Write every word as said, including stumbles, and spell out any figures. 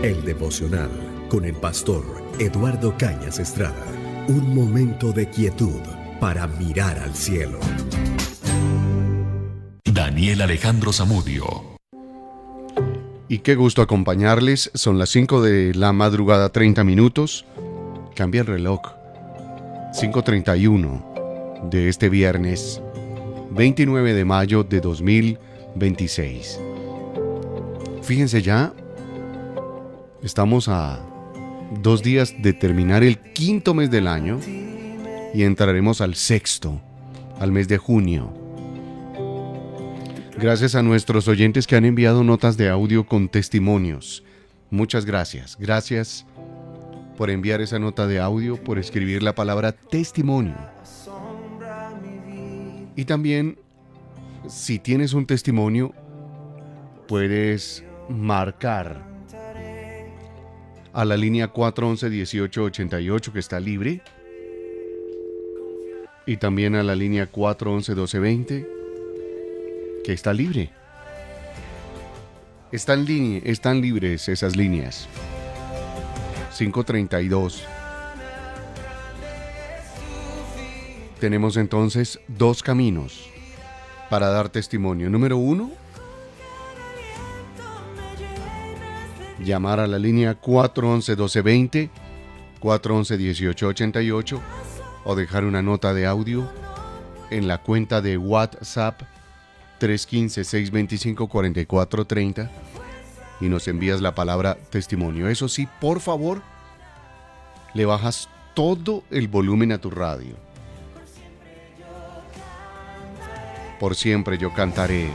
El devocional con el pastor Eduardo Cañas Estrada. Un momento de quietud para mirar al cielo. Daniel Alejandro Zamudio. Y qué gusto acompañarles. Son las cinco de la madrugada, treinta minutos. Cambia el reloj. cinco treinta y uno de este viernes veintinueve de mayo de dos mil veintiséis. Fíjense ya, estamos a dos días de terminar el quinto mes del año y entraremos al sexto, al mes de junio. Gracias a nuestros oyentes que han enviado notas de audio con testimonios. Muchas gracias. Gracias por enviar esa nota de audio, por escribir la palabra testimonio. Y también, si tienes un testimonio, puedes marcar a la línea cuatro once, dieciocho ochenta y ocho que está libre. Y también a la línea cuatro once, doce veinte que está libre. Están, line- están libres esas líneas. cinco treinta y dos. Tenemos entonces dos caminos para dar testimonio. Número uno, llamar a la línea cuatro once, doce veinte, cuatro once, dieciocho ochenta y ocho o dejar una nota de audio en la cuenta de WhatsApp tres uno cinco, seis dos cinco, cuatro cuatro tres cero y nos envías la palabra testimonio. Eso sí, por favor, le bajas todo el volumen a tu radio. Por siempre yo cantaré.